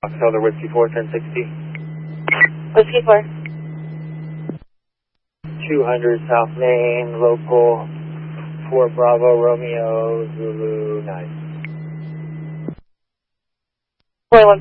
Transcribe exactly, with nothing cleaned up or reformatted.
Foxtrot Whiskey four, ten sixty. Whiskey four. two hundred South Main, local four Bravo Romeo Zulu nine. four one